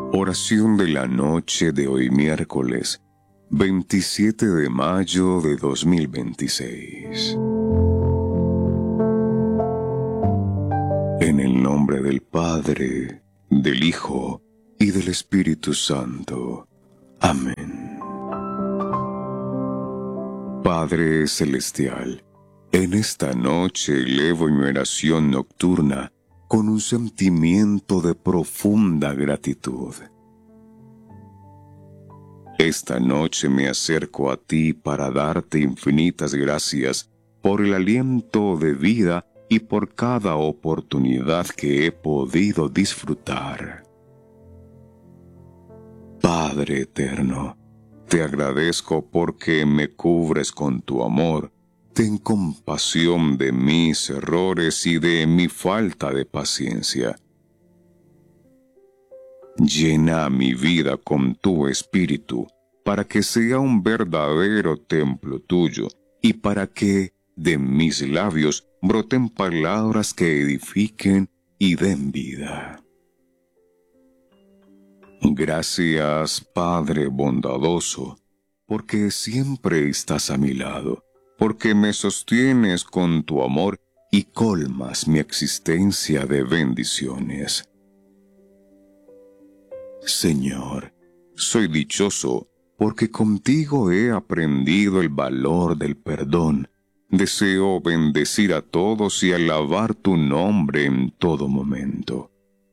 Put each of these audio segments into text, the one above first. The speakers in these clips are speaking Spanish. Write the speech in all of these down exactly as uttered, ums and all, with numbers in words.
Oración de la noche de hoy miércoles, veintisiete de mayo de dos mil veintiséis. En el nombre del Padre, del Hijo y del Espíritu Santo. Amén. Padre Celestial, en esta noche elevo mi oración nocturna con un sentimiento de profunda gratitud. Esta noche me acerco a ti para darte infinitas gracias por el aliento de vida y por cada oportunidad que he podido disfrutar. Padre eterno, te agradezco porque me cubres con tu amor. Ten compasión de mis errores y de mi falta de paciencia. Llena mi vida con tu espíritu, para que sea un verdadero templo tuyo, y para que de mis labios broten palabras que edifiquen y den vida. Gracias, Padre bondadoso, porque siempre estás a mi lado, porque me sostienes con tu amor y colmas mi existencia de bendiciones. Señor, soy dichoso porque contigo he aprendido el valor del perdón. Deseo bendecir a todos y alabar tu nombre en todo momento.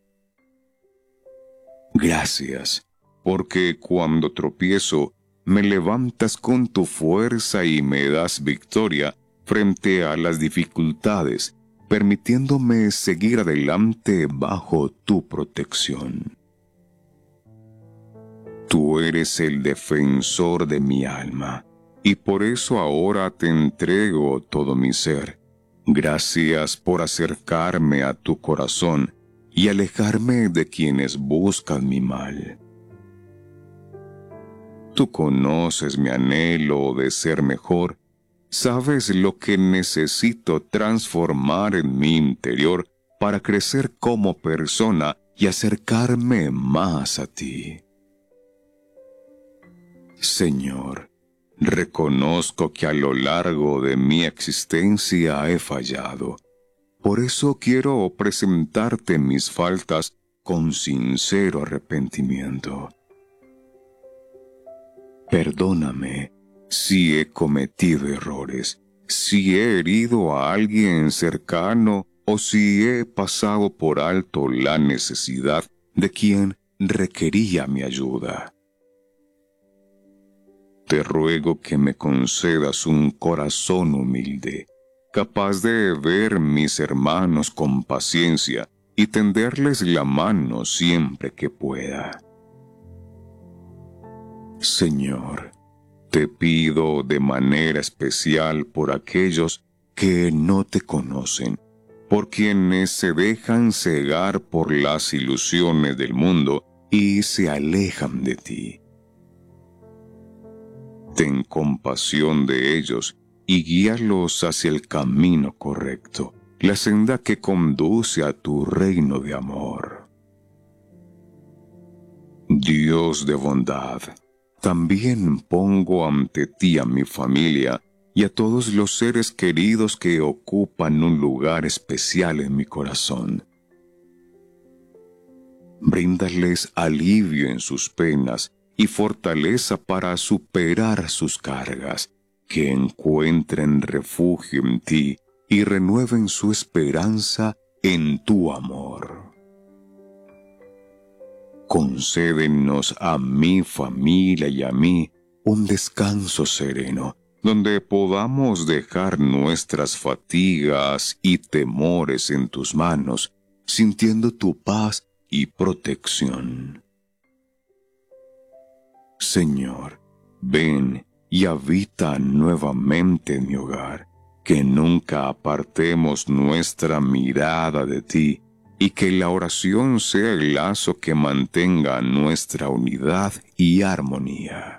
Gracias, porque cuando tropiezo, me levantas con tu fuerza y me das victoria frente a las dificultades, permitiéndome seguir adelante bajo tu protección. Tú eres el defensor de mi alma, y por eso ahora te entrego todo mi ser. Gracias por acercarme a tu corazón y alejarme de quienes buscan mi mal. Tú conoces mi anhelo de ser mejor, sabes lo que necesito transformar en mi interior para crecer como persona y acercarme más a ti. Señor, reconozco que a lo largo de mi existencia he fallado. Por eso quiero presentarte mis faltas con sincero arrepentimiento. Perdóname si he cometido errores, si he herido a alguien cercano o si he pasado por alto la necesidad de quien requería mi ayuda. Te ruego que me concedas un corazón humilde, capaz de ver mis hermanos con paciencia y tenderles la mano siempre que pueda. Señor, te pido de manera especial por aquellos que no te conocen, por quienes se dejan cegar por las ilusiones del mundo y se alejan de ti. Ten compasión de ellos y guíalos hacia el camino correcto, la senda que conduce a tu reino de amor. Dios de bondad, también pongo ante ti a mi familia y a todos los seres queridos que ocupan un lugar especial en mi corazón. Bríndales alivio en sus penas y fortaleza para superar sus cargas, que encuentren refugio en ti y renueven su esperanza en tu amor. Concédenos a mi familia y a mí un descanso sereno, donde podamos dejar nuestras fatigas y temores en tus manos, sintiendo tu paz y protección. Señor, ven y habita nuevamente en mi hogar, que nunca apartemos nuestra mirada de ti, y que la oración sea el lazo que mantenga nuestra unidad y armonía.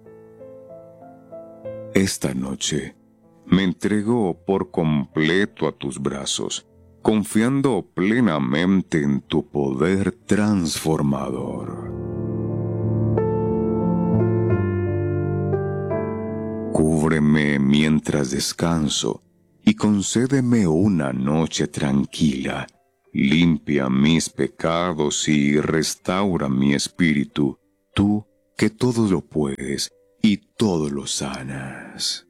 Esta noche me entrego por completo a tus brazos, confiando plenamente en tu poder transformador. Cúbreme mientras descanso y concédeme una noche tranquila. Limpia mis pecados y restaura mi espíritu, tú que todo lo puedes y todo lo sanas.